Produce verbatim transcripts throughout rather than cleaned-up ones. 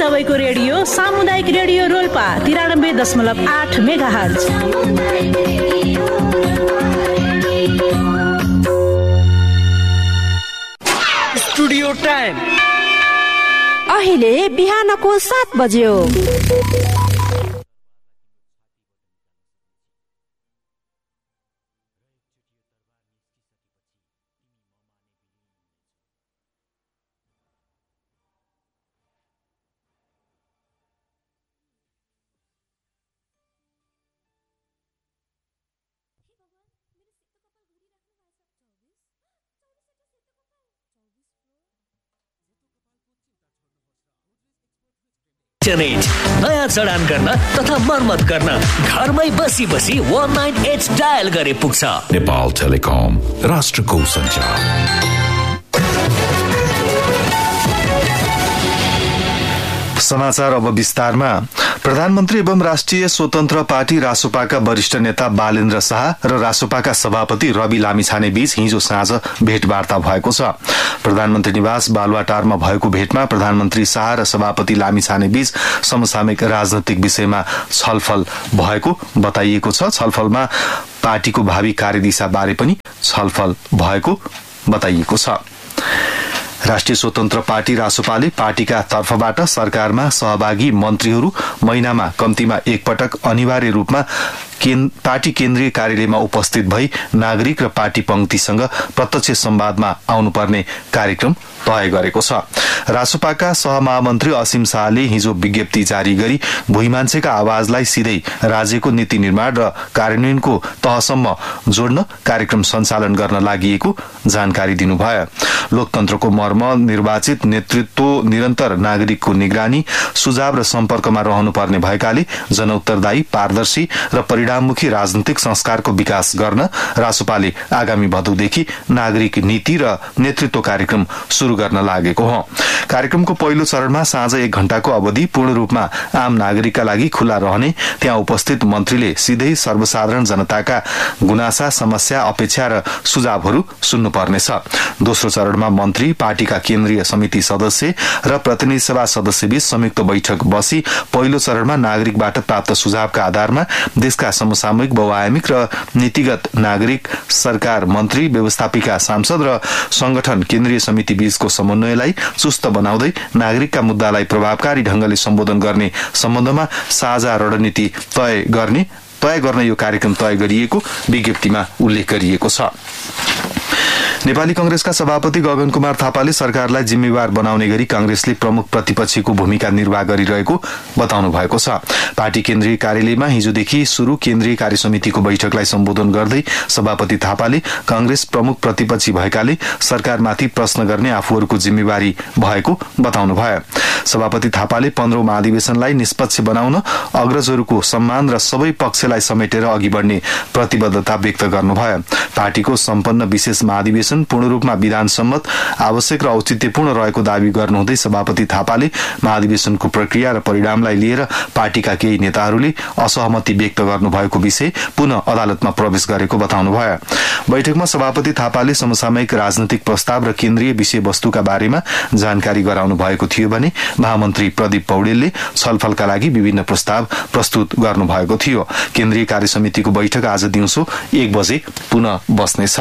सबैको रेडियो सामुदायिक रेडियो रोल्पा तिरानब्बे दशमलव आठ मेगा हर्ज। स्टुडियो टाइम अहिले बिहानको सात बज्यो। नयाँ जडान गर्न तथा मर्मत गर्न घरमै बसी बसी वन नाइन एट डायल गरे पुग्छ। नेपाल टेलिकम, राष्ट्रको सञ्चार। समाचार अब विस्तारमा। प्रधानमन्त्री एवं राष्ट्रिय स्वतन्त्र पार्टी रासोपाका वरिष्ठ नेता बालेन्द्र शाह र रासोपाका सभापति रवि लामिछाने बीच हिजो साँझ भेटवार्ता भएको छ। प्रधानमन्त्री निवास बालुवाटारमा भएको भेटमा प्रधानमन्त्री शाह र सभापति लामिछाने बीच समसामयिक राजनैतिक विषयमा छलफल भएको बताइएको छ। छलफलमा पार्टीको भावी कार्यदिशा बारे पनि छलफल भएको बताइएको छ। राष्ट्रिय स्वतन्त्र पार्टी रासोपाले पार्टीका तर्फबाट सरकारमा सहभागी मन्त्रीहरू महिनामा कम्तीमा एकपटक अनिवार्य रूपमा पार्टी केन्द्रीय कार्यालयमा उपस्थित भई नागरिक र पार्टी पंक्तिसँग प्रत्यक्ष संवादमा आउनुपर्ने कार्यक्रम तय गरेको छ। रासोपाका सहमहामन्त्री असीम शाहले हिजो विज्ञप्ति जारी गरी भुइँ मान्छेका आवाजलाई सिधै राज्यको नीति निर्माण र कार्यान्वयनको तहसम्म जोड्न कार्यक्रम सञ्चालन गर्न लागि जानकारी दिनुभयो। लोकतन्त्रको मर्म निर्वाचित नेतृत्व निरन्तर नागरिकको निगरानी, सुझाव र सम्पर्कमा रहनुपर्ने भएकाले जनउत्तरदायी, पारदर्शी र परिणाममुखी राजनीतिक संस्कारको विकास गर्न रासोपाले आगामी भदौदेखि नागरिक नीति र नेतृत्व कार्यक्रम शुरू गर्न लागेको हो। कार्यक्रमको पहिलो चरणमा साँझ एक घण्टाको अवधि पूर्ण रूपमा आम नागरिकका लागि खुल्ला रहने, त्यहाँ उपस्थित मन्त्रीले सिधै सर्वसाधारण जनताका गुनासा, समस्या, अपेक्षा र सुझावहरू सुन्नुपर्नेछ। दोस्रो चरणमा मन्त्री, पार्टीका केन्द्रीय समिति सदस्य र प्रतिनिधि सभा सदस्यबीच संयुक्त बैठक बसी पहिलो चरणमा नागरिकबाट प्राप्त सुझावका आधारमा देशका समसामयिक, बहुआयामिक र नीतिगत नागरिक, सरकार, मन्त्री, व्यवस्थापिका, सांसद र संगठन केन्द्रीय समिति बीचको समन्वयलाई चुस्त बनाउँदै नागरिकका मुद्दालाई प्रभावकारी ढंगले सम्बोधन गर्ने सम्बन्धमा साझा रणनीति तय गर्ने तय गर्न यो कार्यक्रम तय गरिएको विज्ञप्तिमा उल्लेख गरिएको छ। नेपाली कंग्रेसका सभापति गगन कुमार थापाले सरकारलाई जिम्मेवार बनाउने गरी कांग्रेसले प्रमुख प्रतिपक्षको भूमिका निर्वाह गरिरहेको बताउनु भएको छ। पार्टी केन्द्रीय कार्यालयमा हिजोदेखि शुरू केन्द्रीय कार्यसमितिको बैठकलाई सम्बोधन गर्दै सभापति थापाले कांग्रेस प्रमुख प्रतिपक्षी भएकाले सरकारमाथि प्रश्न गर्ने आफूहरूको जिम्मेवारी भएको बताउनुभयो। सभापति थापाले पन्ध्रौं महाधिवेशनलाई निष्पक्ष बनाउन अग्रजहरूको सम्मान र सबै पक्षलाई समेटेर अघि बढ्ने प्रतिबद्धता व्यक्त गर्नुभयो। पार्टीको सम्पन्न विशेष महाधिवेशन पूर्ण रूपमा विधान सम्मत, आवश्यक र औचित्यपूर्ण रहेको दावी गर्नुहुँदै सभापति थापाले महाधिवेशनको प्रक्रिया र परिणामलाई लिएर पार्टीका केही नेताहरूले असहमति व्यक्त गर्नुभएको विषय पुनः अदालतमा प्रवेश गरेको बताउनुभयो। बैठकमा सभापति थापाले समसामयिक राजनैतिक प्रस्ताव र केन्द्रीय विषयवस्तुका बारेमा जानकारी गराउनु भएको थियो भने महामन्त्री प्रदीप पौडेलले छलफलका लागि विभिन्न प्रस्ताव प्रस्तुत गर्नुभएको थियो। केन्द्रीय कार्यसमितिको बैठक आज दिउँसो एक बजे पुनः बस्नेछ।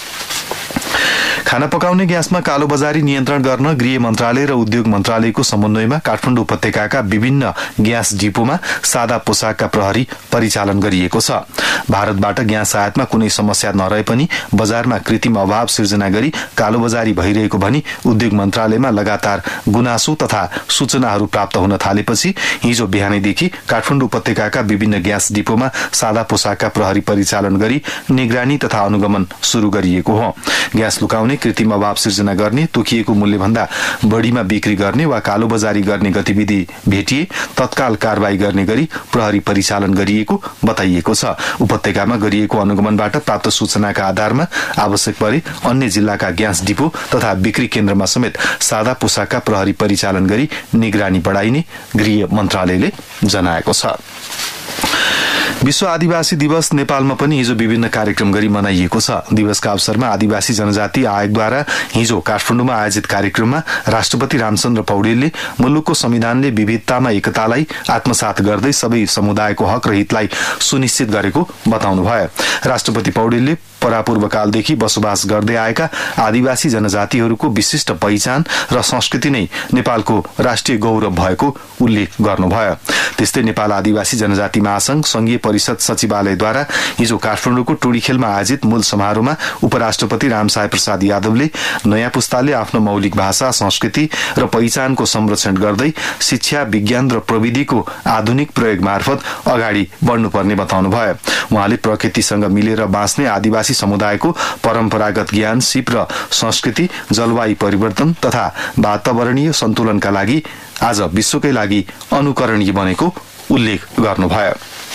खाना पकाउने ग्यासमा कालोबजारी नियन्त्रण गर्न गृह मन्त्रालय र उद्योग मन्त्रालयको समन्वयमा काठमाडौँ उपत्यकाका विभिन्न ग्यास डिपोमा सादा पोसाकका प्रहरी परिचालन गरिएको छ। भारतबाट ग्यास आयातमा कुनै समस्या नरहे पनि बजारमा कृत्रिम अभाव सिर्जना गरी कालोबजारी भइरहेको भनी उद्योग मन्त्रालयमा लगातार गुनासो तथा सूचनाहरू प्राप्त हुन थालेपछि हिजो बिहानैदेखि काठमाडौँ उपत्यकाका विभिन्न ग्यास डिपोमा सादा पोसाकका प्रहरी परिचालन गरी निगरानी तथा अनुगमन शुरू गरिएको हो। ग्यास लुकाउने, कृत्रिम अभाव सिर्जना गर्ने, तोकिएको मूल्यभन्दा बढ़ीमा बिक्री गर्ने वा कालोबजारी गर्ने गतिविधि भेटिए तत्काल कारवाही गर्ने गरी प्रहरी परिचालन गरिएको बताइएको छ। उपत्यकामा गरिएको अनुगमनबाट प्राप्त सूचनाका आधारमा आवश्यक परे अन्य जिल्लाका ग्यास डिपो तथा बिक्री केन्द्रमा समेत सादा पोसाकका प्रहरी परिचालन गरी निगरानी बढ़ाइने गृह मन्त्रालयले जनाएको छ। विश्व आदिवासी दिवस नेपालमा पनि हिजो विभिन्न कार्यक्रम गरी मनाइएको छ। दिवसका अवसरमा आदिवासी जनजाति आयोगद्वारा हिजो काठमाडौँमा आयोजित कार्यक्रममा राष्ट्रपति रामचन्द्र पौडेलले मुलुकको संविधानले विविधतामा एकतालाई आत्मसात गर्दै सबै समुदायको हक र हितलाई सुनिश्चित गरेको बताउनुभयो। राष्ट्रपति पौडेलले परापूर्वकालदेखि बसोबास गर्दै आएका आदिवासी जनजातिहरूको विशिष्ट पहिचान र संस्कृति नै नेपालको राष्ट्रिय गौरव भएको उल्लेख गर्नुभयो। त्यस्तै नेपाल आदिवासी जनजाति महासंघ संघीय परिषद सचिवालयद्वारा हिजो काठमाडौँको टुडीखेलमा आयोजित मूल समारोहमा उपराष्ट्रपति रामसाय प्रसाद यादवले नयाँ पुस्ताले आफ्नो मौलिक भाषा, संस्कृति र पहिचानको संरक्षण गर्दै शिक्षा, विज्ञान र प्रविधिको आधुनिक प्रयोग मार्फत अगाडि बढ्नुपर्ने बताउनुभयो। उहाँले प्रकृतिसँग मिलेर बाँच्ने आदिवासी समुदायको परम्परागत ज्ञान, सिप र संस्कृति, जलवायु परिवर्तन तथा वातावरणीय सन्तुलनका लागि आज विश्वकै लागि अनुकरणीय बनेको उल्लेख गर्नुभयो।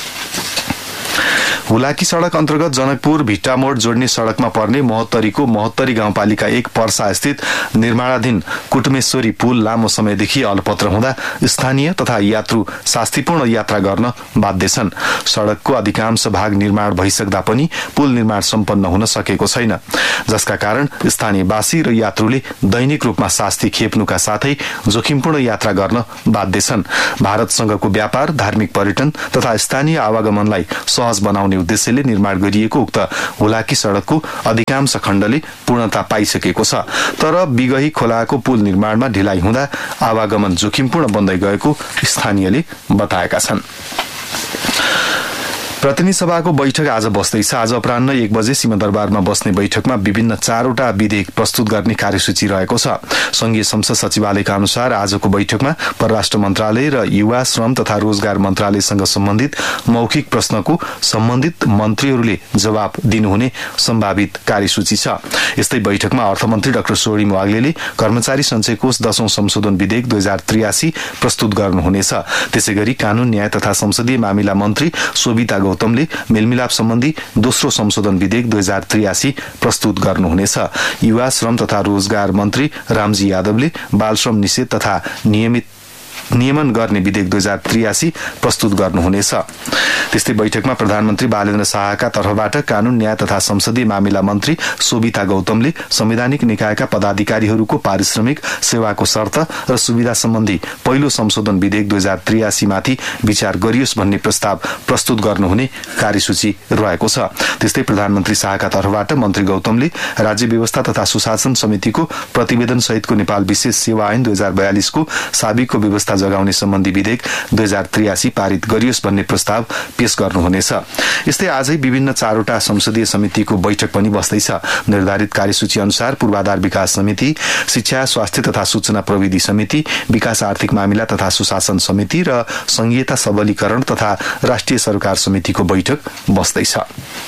हुलाकी सड़क अन्तर्गत जनकपुर भिट्टामोड जोड्ने सड़कमा पर्ने महोत्तरीको महोत्तरी गाउँपालिका एक पर्सा स्थित निर्माणाधीन कुटमेश्वरी पुल लामो समयदेखि अलपत्र हुँदा स्थानीय तथा यात्रु शास्तिपूर्ण यात्रा गर्न बाध्य छन्। सड़कको अधिकांश भाग निर्माण भइसक्दा पनि पुल निर्माण सम्पन्न हुन सकेको छैन, जसका कारण स्थानीयवासी र यात्रुले दैनिक रूपमा शास्ति खेप्नुका साथै जोखिमपूर्ण यात्रा गर्न बाध्य छन्। भारतसँगको व्यापार, धार्मिक पर्यटन तथा स्थानीय आवागमनलाई सहज बनाउने उद्देश्यले निर्माण गरिएको उक्त हुलाकी सड़कको अधिकांश खण्डले पूर्णता पाइसकेको छ। तर बिगही खोलाको पुल निर्माणमा ढिलाइ हुँदा आवागमन जोखिमपूर्ण बन्दै गएको स्थानीयले बताएका छन्। प्रतिनिधि सभाको बैठक आज बस्दैछ। आज अपराह्न एक बजे सिंहदरबारमा बस्ने बैठकमा विभिन्न चारवटा विधेयक प्रस्तुत गर्ने कार्यसूची रहेको छ। संघीय संसद सचिवालयका अनुसार आजको बैठकमा परराष्ट्र मन्त्रालय र युवा, श्रम तथा रोजगार मन्त्रालयसँग सम्बन्धित मौखिक प्रश्नको सम्बन्धित मन्त्रीहरूले जवाब दिनुहुने सम्भावित कार्यसूची छ। यस्तै बैठकमा अर्थमन्त्री डाक्टर सोढी वाग्लेले कर्मचारी सञ्चय कोष दशौं संशोधन विधेयक दुई हजार त्रियासी प्रस्तुत गर्नुहुनेछ। त्यसैगरी कानून, न्याय तथा संसदीय मामिला मन्त्री शोभिता गौतमले मेलमिलाप सम्बन्धी दोस्रो संशोधन विधेयक दुई हजार त्रियासी प्रस्तुत गर्नुहुनेछ। युवा, श्रम तथा रोजगार मन्त्री रामजी यादवले बाल श्रम निषेध तथा नियमित नियमन गर्ने विधेयक दुई हजार त्रियासी प्रस्तुत गर्नुहुनेछ। त्यस्तै बैठकमा प्रधानमन्त्री बालेन्द्र शाहका तर्फबाट कानून, न्याय तथा संसदीय मामिला मन्त्री शोभिता गौतमले संवैधानिक निकायका पदाधिकारीहरूको पारिश्रमिक, सेवाको शर्त र सुविधा सम्बन्धी पहिलो संशोधन विधेयक दुई हजार त्रियासी माथि विचार गरियोस् भन्ने प्रस्ताव प्रस्तुत गर्नुहुने कार्यसूची रहेको छ। त्यस्तै प्रधानमन्त्री शाहका तर्फबाट मन्त्री गौतमले राज्य व्यवस्था तथा सुशासन समितिको प्रतिवेदन सहितको नेपाल विशेष सेवा ऐन दुई हजार बयालिसको साबिकको व्यवस्था जगाउने सम्बन्धी विधेयक दुई हजार त्रियासी पारित गरियोस् भन्ने प्रस्ताव पेश गर्नुहुनेछ। यस्तै आजै विभिन्न चारवटा संसदीय समितिको बैठक पनि बस्दैछ। निर्धारित कार्यसूची अनुसार पूर्वाधार विकास समिति, शिक्षा, स्वास्थ्य तथा सूचना प्रविधि समिति, विकास आर्थिक मामिला तथा सुशासन समिति र संघीयता सबलीकरण तथा राष्ट्रिय सरकार समितिको बैठक बस्दैछ।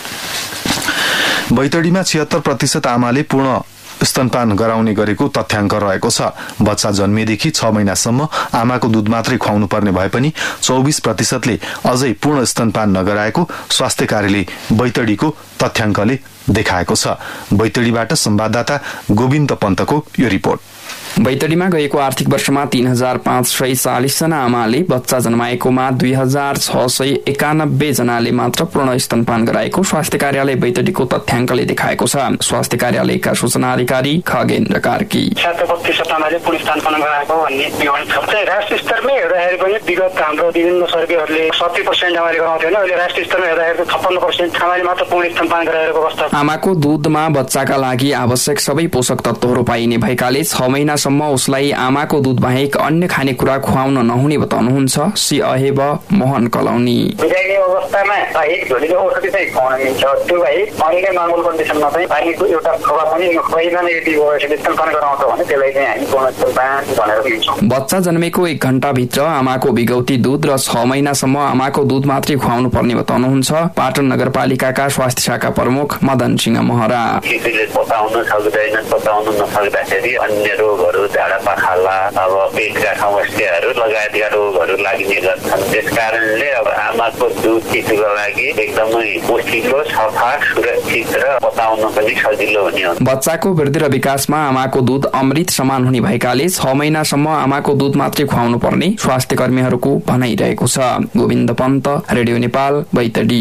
बैतडीमा छिहत्तर प्रतिशत आमाले पूर्ण स्तनपान गराउने गरेको तथ्याङ्क रहेको छ। बच्चा जन्मिएदेखि छ महिनासम्म आमाको दूध मात्रै खुवाउनु पर्ने भए पनि चौबिस प्रतिशतले अझै पूर्ण स्तनपान नगराएको स्वास्थ्य कार्यालय बैतडीको तथ्याङ्कले देखाएको छ। बैतडीबाट संवाददाता गोविन्द पन्तको यो रिपोर्ट। बैतडीमा गएको आर्थिक वर्षमा तीन हजार पाँच सय चालिस जना आमाले बच्चा जन्माएकोमा दुई हजार छ सय एकानब्बे जनाले मात्र पूर्ण स्तनपान गराएको स्वास्थ्य कार्यालय बैतडीको तथ्याङ्कले देखाएको छ। स्वास्थ्य कार्यालयका सूचना अधिकारी खगेन्द्र कार्की प्रतिशत आमाले पूर्ण स्तनपान गराएको भन्ने विवरण छ। राष्ट्रिय स्तरमै हेर्दाखेरि पनि विगत हाम्रो विभिन्न सर्वेहरूले सत्तरी पर्सेन्ट आमाले गराउँथ्यो भने अहिले राष्ट्रिय स्तरमा हेर्दाखेरि छप्पन्न पर्सेन्ट आमाले मात्र पूर्ण स्तनपान गराएको अवस्था। आमाको दूधमा बच्चाका लागि आवश्यक सबै पोषक तत्त्वहरू पाइने भएकाले छ महिना उसलाई आमाको दूध बाहेक अन्य खानेकुरा खुवाउन नहुने बताउनुहुन्छ श्री अहेब मोहन कलौनी। अवस्थामा बाहेक झोलिलो औषधि चाहिँ खुवाउन मिल्छ। त्यो बाहेक अन्य नर्मल कन्डिसनमा चाहिँ पानीको एउटा खबा पनि खुवाइकन यदि स्तनपान गराउँछ भने त्यसलाई चाहिँ हामी पूर्ण स्तनपान भनेर भन्छौँ। बच्चा जन्मेको एक घण्टाभित्र आमाको बिगौती दूध र छ महिनासम्म आमाको दूध मात्रै खुवाउनु पर्ने बताउनुहुन्छ पाटन नगरपालिकाका स्वास्थ्य शाखा प्रमुख मदन सिंह महरा। पचाउन सक्दैन, पचाउन नसक्दाखेरि अन्य रोग रोगहरू, झाडा पखाला, अब पेटका समस्याहरू लगायतका रोगहरू लाग्ने गर्छन्। त्यस कारणले अब आमाको दुध शिशुको लागि एकदमै पुष्टिको, सफा, सुरक्षित र पचाउन पनि सजिलो हुने हो। बच्चाको वृद्धि र विकासमा आमाको दूध अमृत समान हुने भएकाले छ महिनासम्म आमाको दूध मात्रै खुवाउनु पर्ने स्वास्थ्य कर्मीहरूको भनाइरहेको छ। गोविन्द पन्त, रेडियो नेपाल, बैतडी।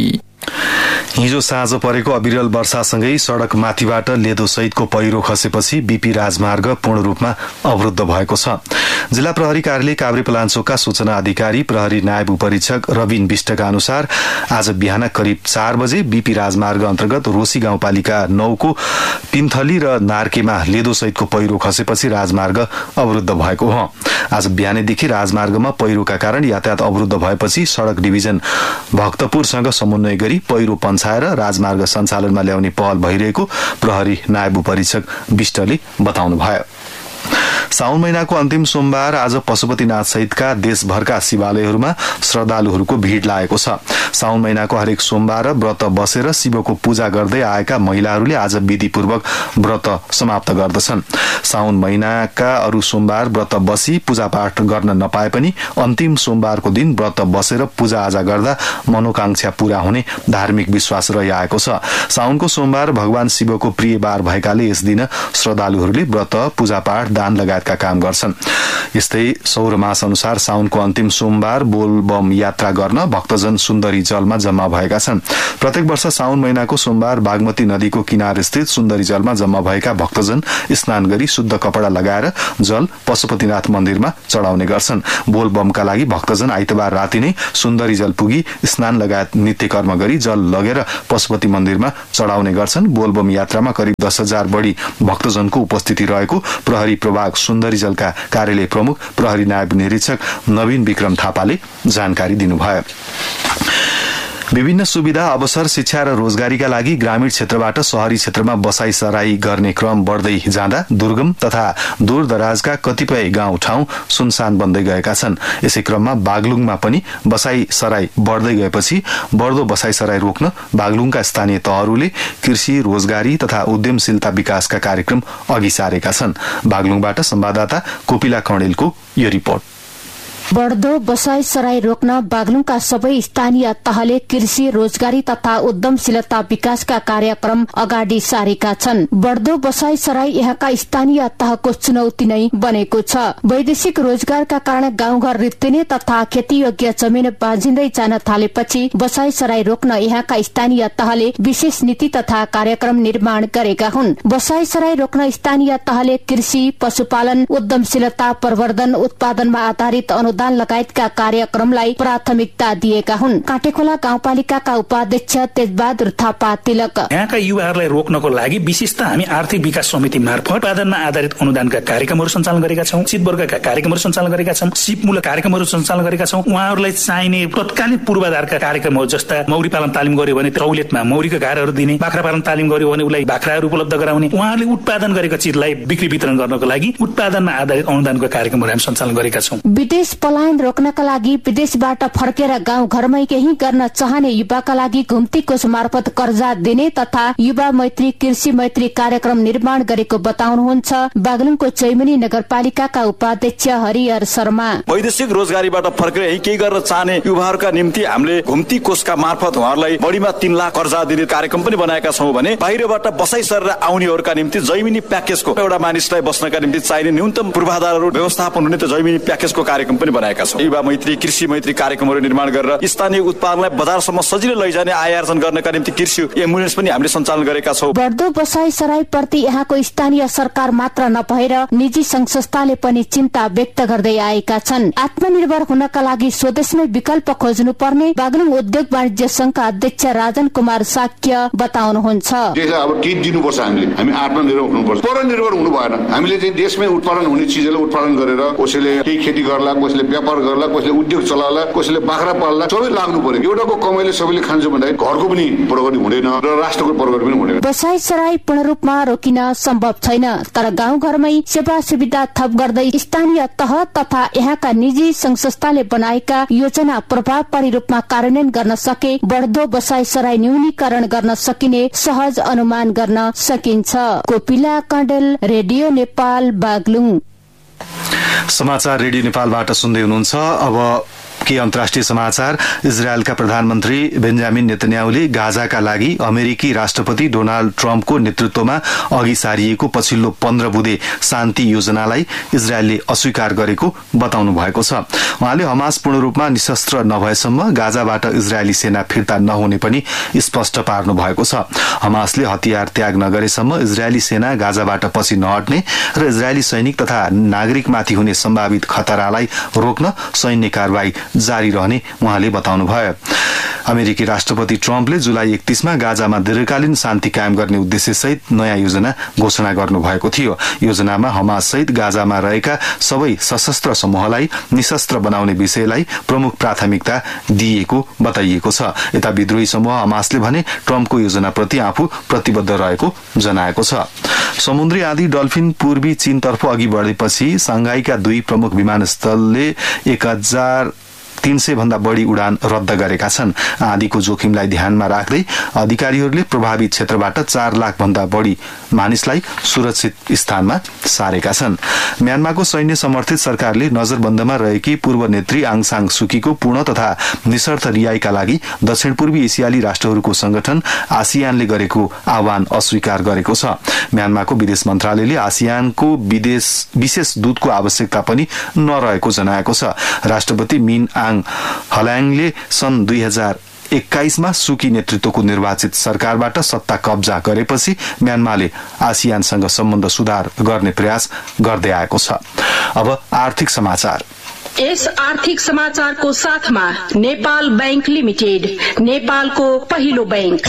हिजो साँझ परेको अविरल वर्षासँगै सड़क माथिबाट लेदो सहितको पहिरो खसेपछि बीपी राजमार्ग पूर्ण रूपमा अवरुद्ध भएको छ। जिल्ला प्रहरी कार्यालय काभ्रेपलाञ्चोकका सूचना अधिकारी प्रहरी नायब उपरीक्षक रविन विष्टका अनुसार आज बिहान करिब चार बजे बीपी राजमार्ग अन्तर्गत रोसी गाउँपालिका नौको पिन्थली र नार्केमा लेदो सहितको पहिरो खसेपछि राजमार्ग अवरुद्ध भएको हो। आज बिहानैदेखि राजमार्गमा पहिरोका कारण यातायात अवरुद्ध भएपछि सड़क डिभिजन भक्तपुरसँग समन्वय गरी पहिरो पन्छाएर राजमार्ग सञ्चालनमा ल्याउने पहल भइरहेको प्रहरी नायब उपरीक्षक विष्टले बताउनुभयो। साउन महिनाको अन्तिम सोमबार आज पशुपतिनाथ सहितका देशभरका शिवालयहरूमा श्रद्धालुहरूको भीड़ लागेको छ। साउन महिनाको हरेक सोमबार व्रत बसेर शिवको पूजा गर्दै आएका महिलाहरूले आज विधिपूर्वक व्रत समाप्त गर्दछन्। साउन महिनाका अरू सोमबार व्रत बसी पूजापाठ गर्न नपाए पनि अन्तिम सोमबारको दिन व्रत बसेर पूजाआजा गर्दा मनोकांक्षा पूरा हुने धार्मिक विश्वास रहिआएको छ। साउनको सोमबार भगवान शिवको प्रिय बार भएकाले यस दिन श्रद्धालुहरूले व्रत, पूजापाठ, दान लगायतका काम गर्छन्। यस्तै सौर मास अनुसार साउनको अन्तिम सोमबार बोलबम यात्रा गर्न भक्तजन सुन्दरी जलमा जम्मा भएका छन्। प्रत्येक वर्ष साउन महिनाको सोमबार बागमती नदीको किनार स्थित सुन्दरी जलमा जम्मा भएका भक्तजन स्नान गरी शुद्ध कपड़ा लगाएर जल पशुपतिनाथ मन्दिरमा चढ़ाउने गर्छन्। बोलबमका लागि भक्तजन आइतबार राति नै सुन्दरी जल पुगी स्नान लगायत नित्य कर्म गरी जल लगेर पशुपति मन्दिरमा चढ़ाउने गर्छन्। बोलबम यात्रामा करिब दस हजार बढ़ी भक्तजनको उपस्थिति रहेको प्रहरी प्रभाग सुन्दरी जलका कार्यालय प्रमुख प्रहरी नायब निरीक्षक नवीन विक्रम थापाले जानकारी दिनुभयो। विभिन्न सुविधा, अवसर, शिक्षा र रोजगारीका लागि ग्रामीण क्षेत्रबाट शहरी क्षेत्रमा बसाई सराई गर्ने क्रम बढ्दै जाँदा दुर्गम तथा दूरदराजका कतिपय गाउँ ठाउँ सुनसान बन्दै गएका छन्। यसै क्रममा बागलुङमा पनि बसाई सराई बढ्दै गएपछि बढ्दो बसाई सराई रोक्न बागलुङका स्थानीय तहहरूले कृषि, रोजगारी तथा उद्यमशीलता विकासका कार्यक्रम अघि सारेका छन्। बागलुङबाट संवाददाता कोपिला कणेलको यो रिपोर्ट। बढ्दो बसाई सराई रोक्न बागलुङका सबै स्थानीय तहले कृषि, रोजगारी तथा उद्यमशीलता विकासका कार्यक्रम अगाडि सारेका छन्। बढ्दो बसाई सराई यहाँका स्थानीय तहको चुनौती नै बनेको छ। वैदेशिक रोजगारका कारण गाउँघर रित्तिने तथा खेतीयोग्य जमिन बाँझिँदै जान थालेपछि बसाई सराई रोक्न यहाँका स्थानीय तहले विशेष नीति तथा कार्यक्रम निर्माण गरेका हुन्। बसाई सराई रोक्न स्थानीय तहले कृषि, पशुपालन, उद्यमशीलता, प्रवर्धन, उत्पादनमा आधारित अनुदान लगायतका कार्यक्रमलाई प्राथमिकता दिएका हुन्। काटेखोला गाउँपालिकाका उपाध्यक्ष तेजबहादुर थापा तिलक यहाँका युवाहरूलाई रोक्नको लागि विशेषतः हामी आर्थिक विकास समिति मार्फत उत्पादनमा आधारित अनुदानका कार्यक्रमहरू सञ्चालन गरेका छौं, शीतवर्गका कार्यक्रमहरू सञ्चालन गरेका छौं, सिपमूलक कार्यक्रमहरू सञ्चालन गरेका छौं। उहाँहरूलाई चाहिने तत्कालीन पूर्वाधारका कार्यक्रमहरू जस्ता मौरी पालन तालिम गर्यो भने तौलेटमा मौरीका घारहरू दिने, बाख्रा पालन तालिम गर्यो भने उसलाई बाख्राहरू उपलब्ध गराउने, उहाँहरूले उत्पादन गरेका चिजलाई बिक्री वितरण गर्नको लागि उत्पादनमा आधारित अनुदानको कार्यक्रमहरू हामी सञ्चालन गरेका छौं। विदेश पलायन रोक्नका लागि विदेशबाट फर्केर गाउँ घरमै केही गर्न चाहने युवाका लागि घुम्ती कोष मार्फत कर्जा दिने तथा युवा मैत्री कृषि मैत्री कार्यक्रम निर्माण गरेको बताउनुहुन्छ बागलुङको चैमनी नगरपालिकाका उपाध्यक्ष हरिहर शर्मा। वैदेशिक रोजगारीबाट फर्केर यही केही गर्न चाहने युवाहरूका निम्ति हामीले घुम्ती कोषका मार्फत उहाँहरूलाई बढीमा तीन लाख कर्जा दिने कार्यक्रम पनि बनाएका छौं भने बाहिरबाट बसाई सरेर आउनेहरूका निम्ति जैमिनी प्याकेजको एउटा मानिसलाई बस्नका निम्ति चाहिने न्यूनतम पूर्वाधारहरू व्यवस्थापन हुने त जैमिनी प्याकेजको कार्यक्रम पनि बनाएका छौं। युवा मैत्री कृषि मैत्री कार्यक्रमहरू निर्माण गरेर स्थानीय उत्पादनलाई बजारसम्म सजिलै लैजाने आय आर्जन गर्नका निम्ति कृषि एम्बुलेन्स पनि हामीले सञ्चालन गरेका छौं। बढ्दो बसाई सराई प्रति यहाँको स्थानीय सरकार मात्र नभएर निजी संघ संस्थाले पनि चिन्ता व्यक्त गर्दै आएका छन्। आत्मनिर्भर हुनका लागि स्वदेशमै विकल्प खोज्नु पर्ने बागलुङ उद्योग वाणिज्य संघका अध्यक्ष राजन कुमार साक्य बताउनुहुन्छ। देशलाई अब टिप दिनुपर्छ, हामीले हामी आत्मनिर्भर हुनुपर्छ, परनिर्भर हुनु भएन। हामीले चाहिँ देशमै उत्पादन हुने चिजलाई उत्पादन गरेर कसैले केही खेती गर्ला, कसैले व्यापार गर्ला, कसैले उद्योग चलाला, कसैले बाख्रा पाल्ला, सबै लाग्नु पर्यो। एउटाको कमाइले सबैले खान्छ भन्दाखेरि घरको पनि प्रगति हुँदैन र राष्ट्रको प्रगति पनि हुँदैन। बसाई सराई पूर्ण रूपमा रोकिन सम्भव छैन, तर गाउँ घरमै सेवा सुविधा थप गर्दै स्थानीय तह तथा यहाँका निजी संघ संस्थाले बनाएका योजना प्रभावकारी रूपमा कार्यान्वयन गर्न सके बढ्दो बसाई सराई न्यूनीकरण गर्न सकिने सहज अनुमान गर्न सकिन्छ। कोपिला कण्डेल, रेडियो नेपाल, बागलुङ। समाचार रेडियो नेपालबाट सुन्दै हुनुहुन्छ। अब के अन्तर्राष्ट्रिय समाचार। इजरायलका प्रधानमन्त्री बेन्जामिन नेतन्याहुले गाजाका लागि अमेरिकी राष्ट्रपति डोनाल्ड ट्रम्पको नेतृत्वमा अघि सारिएको पछिल्लो पन्ध्र बुँदे शान्ति योजनालाई इजरायलले अस्वीकार गरेको बताउनु भएको छ। उहाँले हमास पूर्ण रूपमा निशस्त्र नभएसम्म गाजाबाट इजरायली सेना फिर्ता नहुने पनि स्पष्ट पार्नु भएको छ। हमासले हतियार त्याग नगरेसम्म इजरायली सेना गाजाबाट पछि नहट्ने र इजरायली सैनिक तथा नागरिकमाथि हुने सम्भावित खतरालाई रोक्न सैन्य कारवाही जारी रहने उहाँले बताउनुभयो। अमेरिकी राष्ट्रपति ट्रम्पले जुलाई एकतीसमा गाजामा दीर्घकालीन शान्ति कायम गर्ने उद्देश्यसहित नयाँ योजना घोषणा गर्नुभएको थियो। योजनामा हमास सहित गाजामा रहेका सबै सशस्त्र समूहलाई निशस्त्र बनाउने विषयलाई प्रमुख प्राथमिकता दिएको बताइएको छ। यता विद्रोही समूह हमासले भने ट्रम्पको योजनाप्रति आफू प्रतिबद्ध रहेको जनाएको छ। समुद्री आँधी डल्फिन पूर्वी चीनतर्फ अघि बढेपछि सांघाईका दुई प्रमुख विमानस्थलले एक हजार तीन सय भन्दा बढ़ी उडान रद्द गरेका छन्। आँधीको जोखिमलाई ध्यानमा राख्दै अधिकारीहरूले प्रभावित क्षेत्रबाट चार लाख भन्दा बढ़ी मानिसलाई सुरक्षित स्थानमा सारेका छन्। म्यानमारको सैन्य समर्थित सरकारले नजरबन्दमा रहेकी पूर्व नेत्री आङ सान सुकीको पूर्ण तथा निशर्त रिहाईका लागि दक्षिण पूर्वी एसियाली राष्ट्रहरूको संगठन आसियानले गरेको आह्वान अस्वीकार गरेको छ। म्यानमारको विदेश मन्त्रालयले आसियानको विदेश विशेष दूतको आवश्यकता पनि नरहेको जनाएको छ। राष्ट्रपति मिन आङ हल्याङले सन् दुई हजार एक्काइसमा सुकी नेतृत्वको निर्वाचित सरकारबाट सत्ता कब्जा गरेपछि म्यानमारले आसियानसँग सम्बन्ध सुधार गर्ने प्रयास गर्दै आएको छ। अब आर्थिक समाचार। यस आर्थिक समाचारको साथमा नेपाल बैंक लिमिटेड, नेपालको पहिलो बैंक।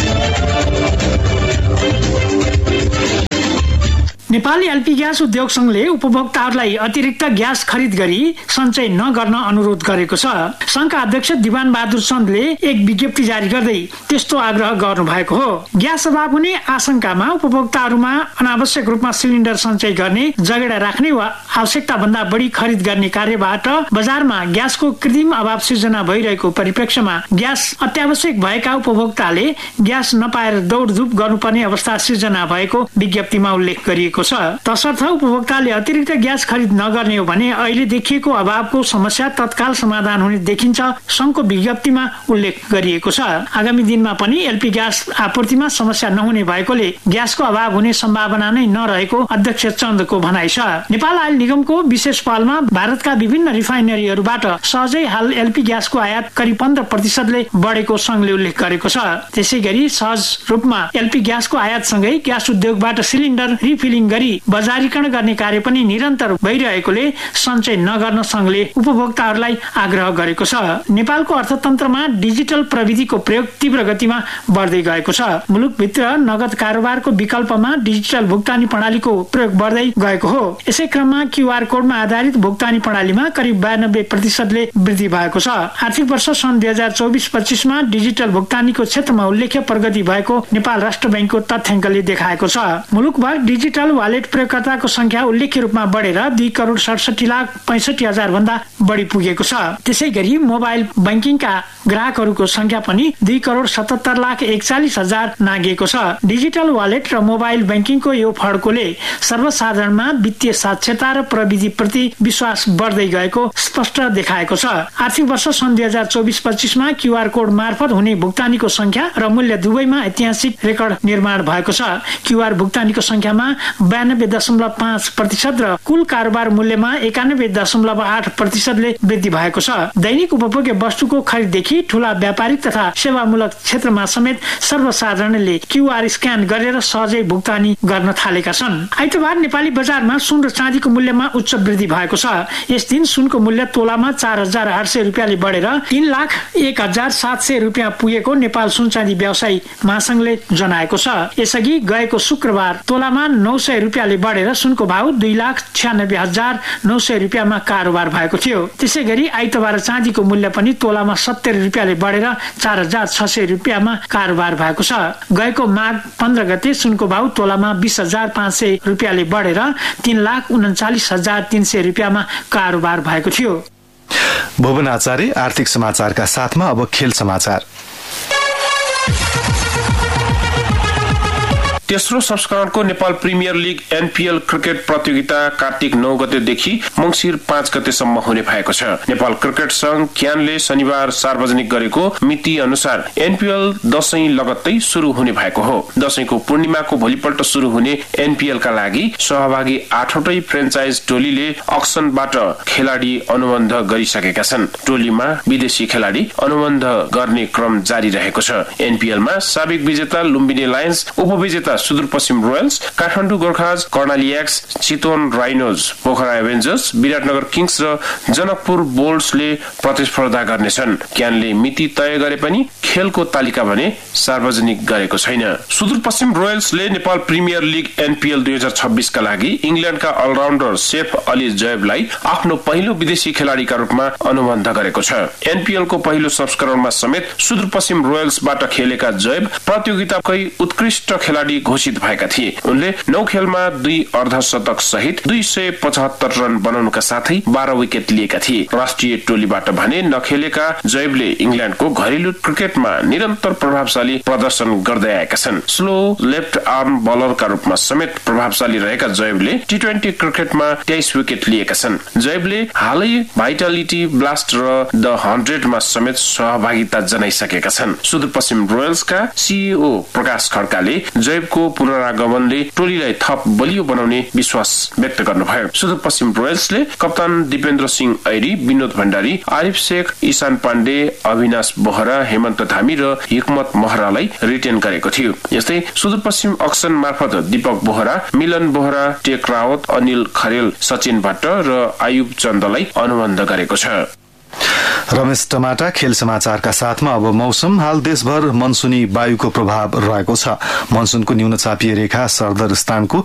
नेपाली एलपी ग्यास उद्योग संघले उपभोक्ताहरूलाई अतिरिक्त ग्यास खरिद गरी सञ्चय नगर्न अनुरोध गरेको छ। संघका अध्यक्ष दिवान बहादुर चन्दले एक विज्ञप्ति जारी गर्दै त्यस्तो आग्रह गर्नु भएको हो। ग्यास अभाव हुने आशंकामा उपभोक्ताहरूमा अनावश्यक रूपमा सिलिन्डर सञ्चय गर्ने, जगेडा राख्ने वा आवश्यकता भन्दा बढी खरिद गर्ने कार्यबाट बजारमा ग्यासको कृत्रिम अभाव सिर्जना भइरहेको परिप्रेक्ष्यमा ग्यास अत्यावश्यक भएका उपभोक्ताले ग्यास नपाएर दौडधुप गर्नुपर्ने अवस्था सिर्जना भएको विज्ञप्तिमा उल्लेख गरिएको छ। तसर्थ उपभोक्ताले अतिरिक्त ग्यास खरिद नगर्ने हो भने अहिले देखिएको अभावको समस्या तत्काल समाधान हुने देखिन्छ, संघको विज्ञप्तिमा उल्लेख गरिएको छ। आगामी दिनमा पनि एलपी ग्यास आपूर्तिमा समस्या नहुने भएकोले ग्यासको अभाव हुने सम्भावना नै नरहेको अध्यक्ष चन्दको भनाइ छ। नेपाल आयल निगमको विशेष पहलमा भारतका विभिन्न रिफाइनरीहरूबाट सहजै हाल एलपी ग्यासको आयात करिब पन्ध्र प्रतिशतले बढेको संघले उल्लेख गरेको छ। त्यसै गरी सहज रूपमा एलपी ग्यासको आयातसँगै ग्यास उद्योगबाट सिलिन्डर रिफिलिङ गरी बजारीकरण गर्ने कार्य पनि निरन्तर भइरहेकोले सञ्चय नगर्न संघले उपभोक्ताहरूलाई आग्रह गरेको छ। नेपालको अर्थतन्त्रमा डिजिटल प्रविधिको प्रयोग तीव्र गतिमा बढ्दै गएको छ। मुलुकभित्र नगद कारोबारको विकल्पमा डिजिटल भुक्तानी प्रणालीको प्रयोग बढ्दै गएको हो। यसै क्रममा क्यूआर कोडमा आधारित भुक्तानी प्रणालीमा करिब बयानब्बे प्रतिशतले वृद्धि भएको छ। आर्थिक वर्ष सन् दुई हजार चौबिस पच्चीसमा डिजिटल भुक्तानीको क्षेत्रमा उल्लेख्य प्रगति भएको नेपाल राष्ट्र बैंकको तथ्याङ्कले देखाएको छ। मुलुकभर डिजिटल वालेट प्रयोगकर्ताको संख्या उल्लेख्य रूपमा बढेर दुई करोड़ सडसठी लाख पैंसठी हजार भन्दा बढी पुगेको छ। त्यसै गरी मोबाइल बैंकिङका ग्राहकहरूको संख्या पनि दुई करोड़ सतहत्तर लाख एकचालिस हजार नागिएको छ। डिजिटल वालेट र मोबाइल बैंकिङको यो फड्कोले सर्वसाधारणमा वित्तीय साक्षरता र प्रविधि प्रति विश्वास बढ्दै गएको स्पष्ट देखाएको छ। आर्थिक वर्ष सन् दुई हजार चौबिस पच्चीसमा क्यूआर कोड मार्फत हुने भुक्तानीको संख्या र मूल्य दुवैमा ऐतिहासिक रेकर्ड निर्माण भएको छ। क्यूआर भुक्तानीको संख्यामा बयानब्बे दशमलव पाँच प्रतिशत र कुल कारोबार मूल्यमा एकानब्बे दशमलव आठ प्रतिशतले वृद्धि भएको छ। दैनिक उपभोग्य वस्तुको खरिददेखि ठूला व्यापारिक तथा सेवामूलक क्षेत्रमा समेत सर्वसाधारणले क्यूआर स्क्यान गरेर सहजै भुक्तानी गर्न थालेका छन्। आइतबार नेपाली बजारमा सुन र चाँदीको मूल्यमा उच्च वृद्धि भएको छ। यस दिन सुनको मूल्य तोलामा चार हजार आठ सय रुपियाँले बढेर तीन लाख एक हजार सात सय रुपियाँ पुगेको नेपाल सुन चाँदी व्यवसायी महासंघले जनाएको छ। यसअघि गएको शुक्रबार तोलामा नौ सय रुपियाँले बढेर सुनको भाव दुई लाख छ्यानब्बे हजार नौ सय रुपियाँमा कारोबार भएको थियो। त्यसै गरी आइतबार चाँदीको मूल्य पनि तोलामा सत्तरी रुपियाँले बढेर चार हजार छ सय रुपियाँमा कारोबार भएको छ। गएको माघ पन्ध्र गते सुनको भाव तोलामा बीस हजार पाँच सय रुपियाँले बढेर तीन लाख उन्चालिस हजार तीन सय रुपियाँमा कारोबार भएको थियो। भुवन आचार्य आर्थिक समाचारका साथमा अब खेल समाचार। तेस्रो संस्करणको Nepal premier league NPL cricket प्रतियोगिता कार्तिक नौ गतेदेखि मंसिर पाँच गतेसम्म हुने भएको छ। नेपाल क्रिकेट संघ क्यानले शनिबार सार्वजनिक गरेको मिति अनुसार एनपीएल दशैं लगत्तै शुरू हुने भएको हो। दशैंको पूर्णिमाको भोलिपल्ट शुरू हुने एनपीएल का लागि सहभागी आठवटै फ्रेन्चाइज टोलीले अक्सनबाट खेलाडी अनुबन्ध गरिसकेका छन्। टोलीमा विदेशी खेलाडी अनुबन्ध गर्ने क्रम जारी रहेको छ। एनपीएलमा साबिक विजेता लुम्बिनी लायन्स, उपविजेता Sudurpashchim royals, Kathmandu Gorkhas, Karnali x, Chitwan rhinos, Pokhara Avengers, Biratnagar Kings र जनकपुर बोल्ट्सले प्रतिस्पर्धा गर्नेछन्। क्यानले मिति तय गरे पनि खेलको तालिका भने सार्वजनिक गरेको छैन। Sudurpashchim रोयल्सले Nepal premier league NPL दुई हजार छब्बीस का लागि इंग्ल्याण्डका अलराउन्डर सेफ अली जयबलाई आफ्नो पहिलो विदेशी खेलाडीका रूपमा अनुबन्ध गरेको छ। एनपीएल को पहिलो संस्करणमा समेत सुदूरपश्चिम रोयल्सबाट खेलेका जयब प्रतियोगिताकै उत्कृष्ट खेलाडी घोषित भएका थिए। उनले नौ खेलमा दुई अर्धशतक सहित दुई सय पचहत्तर रन बनाउनुका साथै बाह्र विकेट लिएका थिए। राष्ट्रिय टोलीबाट भने नखेलेका जयबले इंग्ल्याण्डको घरेलु क्रिकेटमा निरन्तर प्रभावशाली प्रदर्शन गर्दै आएका छन्। स्लो लेफ्ट आर्म बलरका रूपमा समेत प्रभावशाली रहेका जयबले टी ट्वेन्टी क्रिकेटमा तेइस विकेट लिएका छन्। जयबले हालै भाइटालिटी ब्लास्ट र द हन्ड्रेडमा समेत सहभागिता जनाइसकेका छन्। सुदूरपश्चिम रोयल्सका सीईओ प्रकाश खड्काले जयबको पुनरागमनले टोलीलाई थप बलियो बनाउने विश्वास व्यक्त गर्नुभयो। सुदूरपश्चिम रोयल्सले कप्तान दिपेन्द्र सिंह ऐरी, विनोद भण्डारी, आरिफ शेख, ईशान पाण्डे, अविनाश बोहरा, हेमन्त धामी र हिकमत महरालाई रिटेन गरेको थियो। यस्तै सुदूरपश्चिम अक्सन मार्फत दीपक बोहरा, मिलन बोहरा, टेक रावत, अनिल खरेल, सचिन भट्ट र आयुब चन्दलाई अनुबन्ध गरेको छ। रमेश टमाटा खेल समाचारका साथमा अब मौसम। हाल देशभर मनसुनी वायुको प्रभाव रहेको छ। मनसुनको न्यून चापिय रेखा सरदर स्थानको